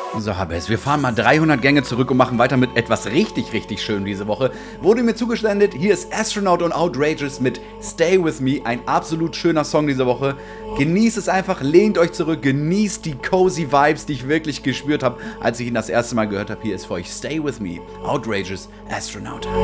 So, Habes, wir fahren mal 300 Gänge zurück und machen weiter mit etwas richtig, richtig schön diese Woche. Wurde mir zugesendet, hier ist Astronaut und Outrageous mit Stay With Me, ein absolut schöner Song diese Woche. Genießt es einfach, lehnt euch zurück, genießt die cozy Vibes, die ich wirklich gespürt habe, als ich ihn das erste Mal gehört habe. Hier ist für euch Stay With Me, Outrageous, Astronaut.